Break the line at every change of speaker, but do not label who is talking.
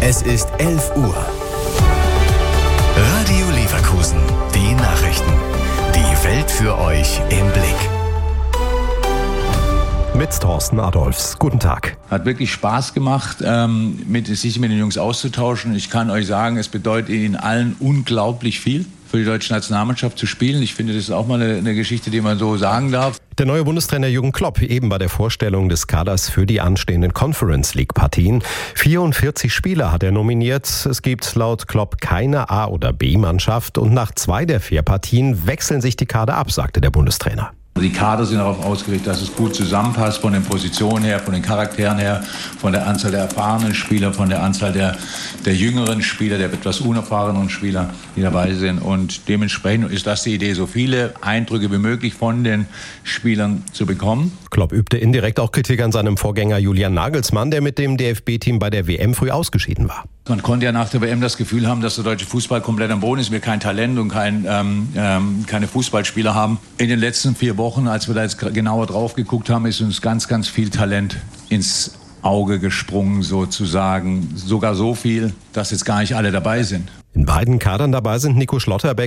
Es ist 11 Uhr. Radio Leverkusen. Die Nachrichten. Die Welt für euch im Blick.
Mit Thorsten Adolfs. Guten Tag.
Hat wirklich Spaß gemacht, sich mit den Jungs auszutauschen. Ich kann euch sagen, es bedeutet ihnen allen unglaublich viel, für die deutsche Nationalmannschaft zu spielen. Ich finde, das ist auch mal eine Geschichte, die man so sagen darf.
Der neue Bundestrainer Jürgen Klopp eben bei der Vorstellung des Kaders für die anstehenden Conference League Partien. 44 Spieler hat er nominiert. Es gibt laut Klopp keine A- oder B-Mannschaft und nach 2 der 4 Partien wechseln sich die Kader ab, sagte der Bundestrainer.
Die Kader sind darauf ausgerichtet, dass es gut zusammenpasst, von den Positionen her, von den Charakteren her, von der Anzahl der erfahrenen Spieler, von der Anzahl der jüngeren Spieler, der etwas unerfahrenen Spieler, die dabei sind. Und dementsprechend ist das die Idee, so viele Eindrücke wie möglich von den Spielern zu bekommen.
Klopp übte indirekt auch Kritik an seinem Vorgänger Julian Nagelsmann, der mit dem DFB-Team bei der WM früh ausgeschieden war.
Man konnte ja nach der WM das Gefühl haben, dass der deutsche Fußball komplett am Boden ist, wir kein Talent und keine Fußballspieler haben. In den letzten 4 Wochen, als wir da jetzt genauer drauf geguckt haben, ist uns ganz, ganz viel Talent ins Auge gesprungen sozusagen. Sogar so viel, dass jetzt gar nicht alle dabei sind.
In beiden Kadern dabei sind Nico Schlotterbeck